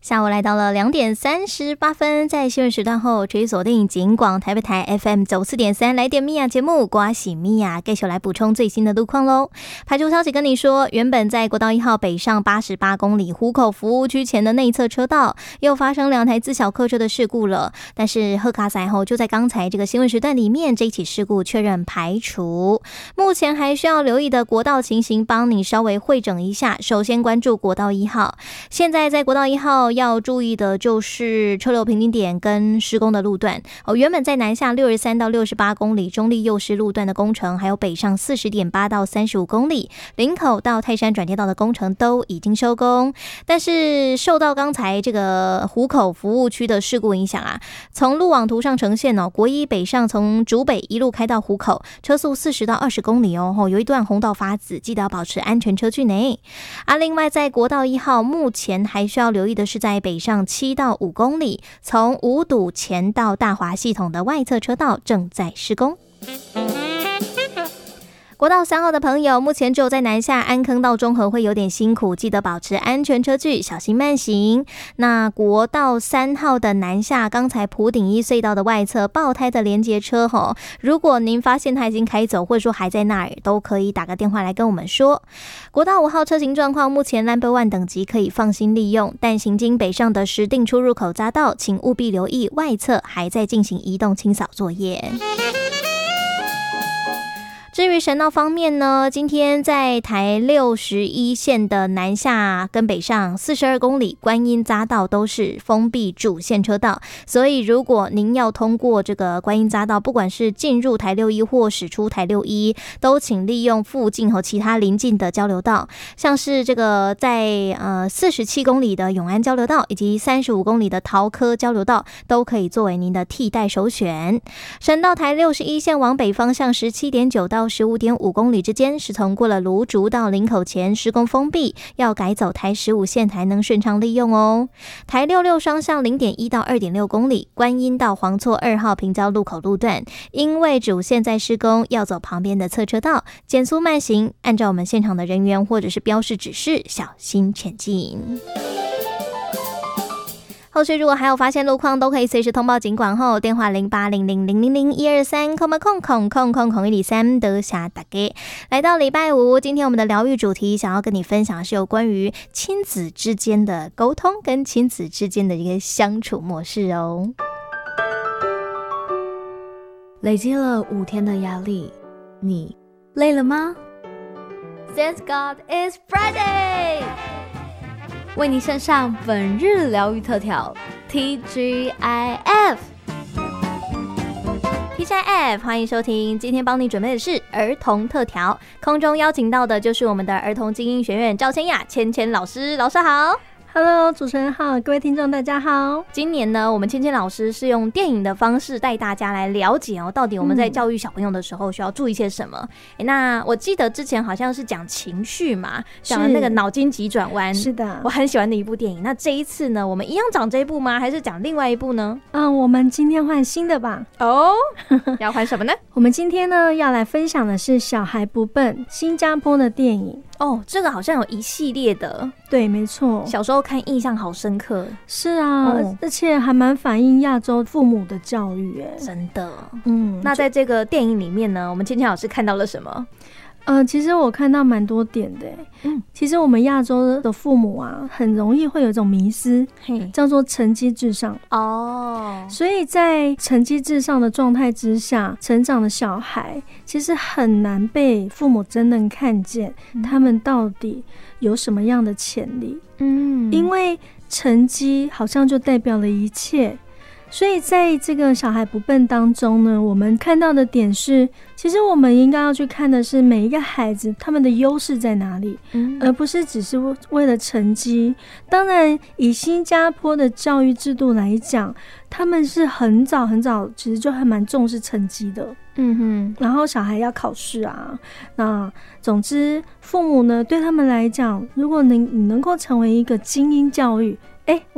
下午来到了2点38分，在新闻时段后持续锁定警广台北台 FM 94.3来电米娅节目，刮洗米娅继续来补充最新的路况咯。排除消息跟你说，原本在国道1号北上88公里湖口服务区前的内侧车道又发生2台自小客车的事故了，但是贺卡赛后就在刚才这个新闻时段里面，这一起事故确认排除。目前还需要留意的国道情形帮你稍微汇整一下。首先关注国道1号，现在在国道1号要注意的就是车流瓶颈点跟施工的路段原本在南下63到68公里中立右师路段的工程，还有北上40.8到35公里林口到泰山转接道的工程都已经收工，但是受到刚才这个湖口服务区的事故影响啊，从路网图上呈现国一北上从竹北一路开到湖口，车速40到20公里有一段红道发紫，记得要保持安全车距内。另外在国道1号目前还需要留意的是在北上7到5公里，从五堵前到大华系统的外侧车道正在施工。国道3号的朋友，目前只有在南下安坑到中和会有点辛苦，记得保持安全车距，小心慢行。那国道3号的南下，刚才埔顶一隧道的外侧爆胎的连结车如果您发现它已经开走，或者说还在那儿，都可以打个电话来跟我们说。国道5号车型状况，目前 No.1 等级可以放心利用，但行经北上的石碇出入口匝道，请务必留意外侧还在进行移动清扫作业。至于省道方面呢，今天在台61线的南下跟北上42公里观音匝道都是封闭主线车道，所以如果您要通过这个观音匝道，不管是进入台61或驶出台61，都请利用附近和其他邻近的交流道，像是这个在47公里的永安交流道以及35公里的桃科交流道都可以作为您的替代首选。省道台61线往北方向 17.9 到15.5公里之间，是从过了芦竹到林口前施工封闭，要改走台15线才能顺畅利用哦。台66双向 0.1 到 2.6 公里，观音到黄厝2号平交路口路段，因为主线在施工，要走旁边的侧车道，减速慢行，按照我们现场的人员或者是标示指示，小心前进。后续如果还有发现路况，都可以随时通报警管后，电话0800000123空123得下大家。来到礼拜五，今天我们的疗愈主题想要跟你分享的是有关于亲子之间的沟通跟亲子之间的一个相处模式哦。 累积了5天的压力，你累了吗？ Thank God it's Friday， 为你献上本日疗愈特调 TGIF， 欢迎收听，今天帮你准备的是儿童特调，空中邀请到的就是我们的儿童精英学院赵千雅芊老师，老师好。 Hello， 主持人好，各位听众大家好。 今年呢，我们芊老师是用电影的方式带大家来了解到底我们在教育小朋友的时候需要注意些什么。那我记得之前好像是讲情绪嘛，讲了那个脑筋急转弯， 是的， 我很喜欢的一部电影。那这一次呢，我们一样讲这一部吗？还是讲另外一部呢？ 我们今天换新的吧。 要换什么呢？ 我们今天呢要来分享的是小孩不笨，新加坡的电影。 这个好像有一系列的。 对，没错， 小时候看印象好深刻。 是啊，而且还蛮反映亚洲父母的教育真的。那在这个电影里面呢，我们芊老师看到了什么？ 其实我看到蛮多点的。其实我们亚洲的父母啊，很容易会有一种迷思，叫做成绩至上。所以在成绩至上的状态之下成长的小孩，其实很难被父母真正看见他们到底有什么样的潜力。因为成绩好像就代表了一切。所以在这个小孩不笨当中呢，我们看到的点是，其实我们应该要去看的是每一个孩子他们的优势在哪里，而不是只是为了成绩。当然以新加坡的教育制度来讲，他们是很早其实就还蛮重视成绩的。然后小孩要考试啊，那总之父母呢对他们来讲，如果你能够成为一个精英教育，